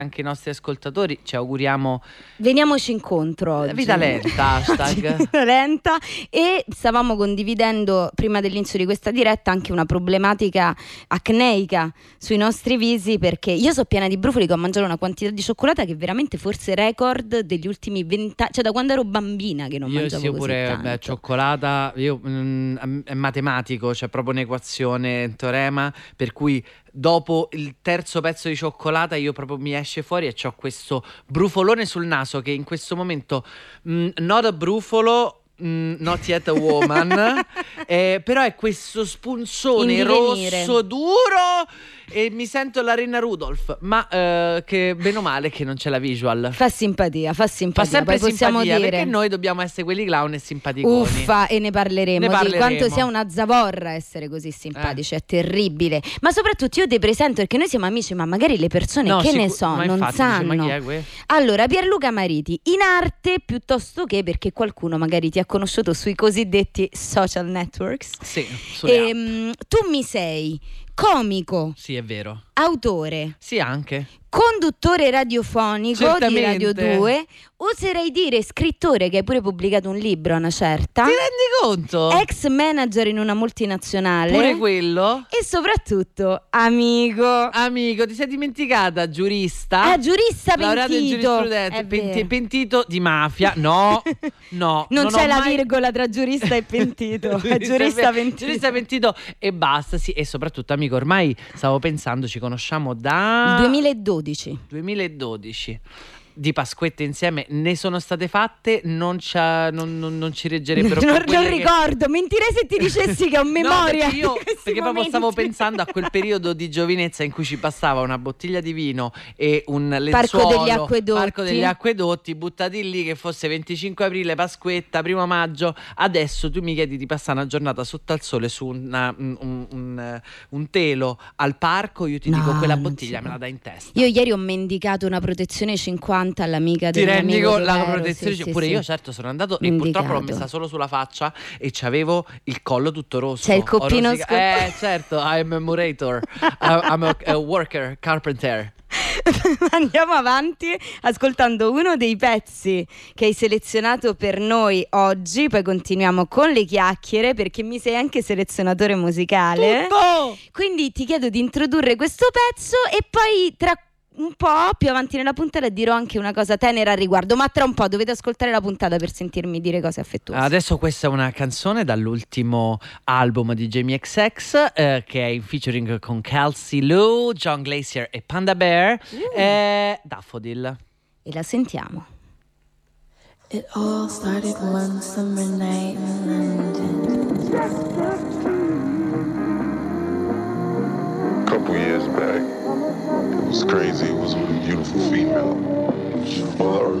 anche i nostri ascoltatori, ci auguriamo veniamoci incontro oggi. Vita lenta, hashtag Vita lenta. E stavamo condividendo prima dell'inizio di questa diretta anche una problematica acneica sui nostri visi, perché io so piena di brufoli, che ho mangiato una quantità di cioccolata che è veramente forse record degli ultimi 20 anni, cioè da quando ero bambina che non mangiavo così pure tanto. cioccolata, è matematico, c'è proprio un'equazione, un teorema per cui dopo il terzo pezzo di cioccolata io proprio mi esce fuori e c'ho questo brufolone sul naso che in questo momento not a brufolo, not yet a woman, però è questo spunzone rosso duro e mi sento la Renna Rudolph, ma che bene o male che non c'è la visual. Fa simpatia. Fa sempre poi possiamo simpatia, dire, perché noi dobbiamo essere quelli clown e simpaticoni. Uffa, e ne parleremo di quanto sia una zavorra essere così simpatici, è terribile. Ma soprattutto io ti presento, perché noi siamo amici, ma magari le persone ne so, non infatti, sanno. ma chi è que? Allora, Pierluca Mariti, in arte piuttosto che, perché qualcuno magari ti ha conosciuto sui cosiddetti social networks. Sì, tu mi sei comico. Sì, è vero. Autore. Sì, anche. Conduttore radiofonico Certamente. di Radio 2. Oserei dire scrittore, che hai pure pubblicato un libro, una certa. Ti rendi conto? Ex manager in una multinazionale. Pure quello. E soprattutto amico, ti sei dimenticata, giurista. Giurista laureato in pentito. giurisprudenza, pentito di mafia. No. Non c'è la virgola tra giurista e pentito. È giurista pentito. Giurista pentito e basta, sì. E soprattutto amico, ormai stavo pensando, ci conosciamo da 2012. Di Pasquette insieme ne sono state fatte, non ci reggerebbero. Non ricordo, mentirei se ti dicessi che ho memoria. No, perché proprio stavo pensando a quel periodo di giovinezza in cui ci passava una bottiglia di vino e un lenzuolo, Parco degli Acquedotti, buttati lì, che fosse 25 aprile, Pasquetta, 1 maggio. Adesso tu mi chiedi di passare una giornata sotto al sole su un telo al parco, io ti dico quella bottiglia me la dai in testa. Io ieri ho mendicato una protezione 50 all'amica del mio amico. Ti rendi la protezione? Pure io certo sono andato e purtroppo l'ho messa solo sulla faccia e c'avevo il collo tutto rosso. C'è il coppino certo, I'm a murator, I'm a worker, carpenter. Andiamo avanti ascoltando uno dei pezzi che hai selezionato per noi oggi, poi continuiamo con le chiacchiere, perché mi sei anche selezionatore musicale. Tutto! Quindi ti chiedo di introdurre questo pezzo e poi tra un po' più avanti nella puntata dirò anche una cosa tenera al riguardo, ma tra un po' dovete ascoltare la puntata per sentirmi dire cose affettuose. Adesso questa è una canzone dall'ultimo album di Jamie XX, che è in featuring con Kelsey Lou, John Glacier e Panda Bear, Daffodil. E la sentiamo. It all started one summer night in London. A couple years back, it was crazy. It was with a beautiful female. All I